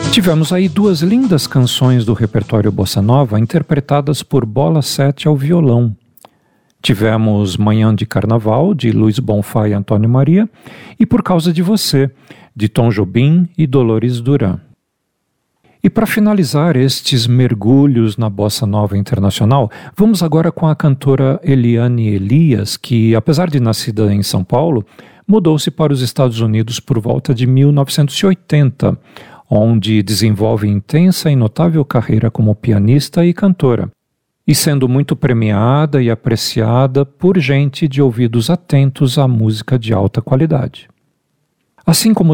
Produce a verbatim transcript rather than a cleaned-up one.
Tivemos aí duas lindas canções do repertório Bossa Nova interpretadas por Bola sete ao violão. Tivemos Manhã de Carnaval, de Luiz Bonfá e Antônio Maria, e Por Causa de Você, de Tom Jobim e Dolores Duran. E para finalizar estes mergulhos na Bossa Nova Internacional, vamos agora com a cantora Eliane Elias, que, apesar de nascida em São Paulo, mudou-se para os Estados Unidos por volta de mil novecentos e oitenta, onde desenvolve intensa e notável carreira como pianista e cantora, e sendo muito premiada e apreciada por gente de ouvidos atentos à música de alta qualidade. Assim como